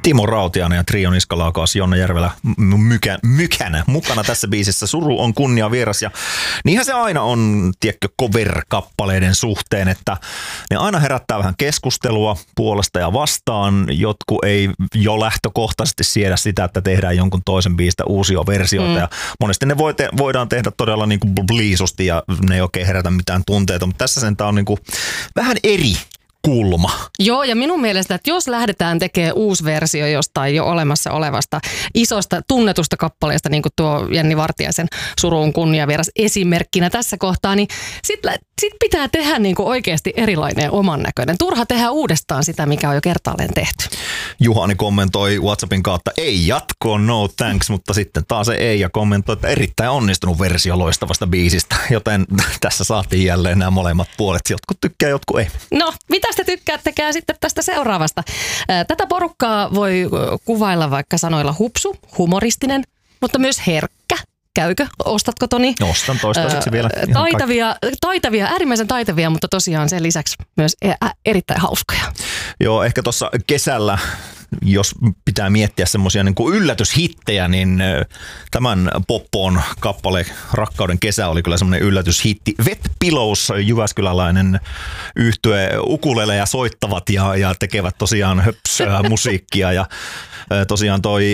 Timo Rautiainen ja Trio Niskalaukaus, Jonna Järvelä mykänä mukana tässä biisissä. Suru on kunnia vieras ja niinhän se aina on, tiedätkö, cover-kappaleiden suhteen, että ne aina herättää vähän keskustelua puolesta ja vastaan. Jotkut ei jo lähtökohtaisesti siedä sitä, että tehdään jonkun toisen biisistä uusia versioita ja monesti ne voidaan tehdä todella niin kuin bliisusti ja ne ei oikein herätä mitään tunteita, mutta tässä sentään on niin kuin vähän eri kulma. Joo, ja minun mielestä, että jos lähdetään tekemään uusi versio jostain jo olemassa olevasta isosta tunnetusta kappaleesta, niin kuin tuo Jenni Vartiaisen Suruun kunnia vieras esimerkkinä tässä kohtaa, niin sit pitää tehdä niin kuin oikeasti erilainen ja oman näköinen. Turha tehdä uudestaan sitä, mikä on jo kertaalleen tehty. Juhani kommentoi WhatsAppin kautta, ei jatkoon, no thanks, mutta sitten taas ei, ja kommentoi, että erittäin onnistunut versio loistavasta biisistä, joten tässä saatiin jälleen nämä molemmat puolet. Jotkut tykkää, jotkut ei. No, mitä te tykkäättekään sitten tästä seuraavasta? Tätä porukkaa voi kuvailla vaikka sanoilla hupsu, humoristinen, mutta myös herkkä. Käykö? Ostatko, Toni? Ostan toistaiseksi vielä. Taitavia, äärimmäisen taitavia, mutta tosiaan sen lisäksi myös erittäin hauskoja. Joo, ehkä tuossa kesällä, jos pitää miettiä semmoisia niin kuin yllätyshittejä, niin tämän Poppoon kappale Rakkauden kesä oli kyllä semmoinen yllätyshitti. Wet Pillows, jyväskyläläinen yhtye, ukuleleja soittavat ja tekevät tosiaan höpsöä musiikkia ja tosiaan toi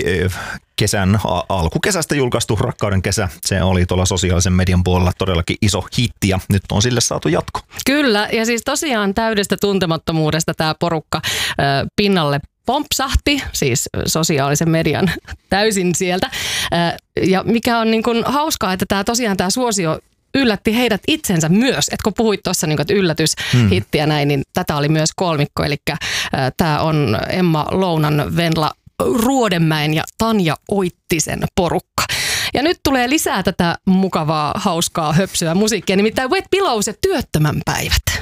alkukesästä julkaistu Rakkauden kesä, se oli tuolla sosiaalisen median puolella todellakin iso hitti ja nyt on sille saatu jatko. Kyllä, ja siis tosiaan täydestä tuntemattomuudesta tämä porukka pinnalle pompsahti, siis sosiaalisen median täysin sieltä. Ja mikä on niin kuin hauskaa, että tämä suosio yllätti heidät itsensä myös. Et kun puhuit tuossa niin yllätyshitti ja näin, niin tätä oli myös kolmikko. Eli tämä on Emma Lounan, Venla Ruodenmäen ja Tanja Oittisen porukka. Ja nyt tulee lisää tätä mukavaa, hauskaa, höpsyä musiikkia, nimittäin Wet Pillows ja Työttömän päivät.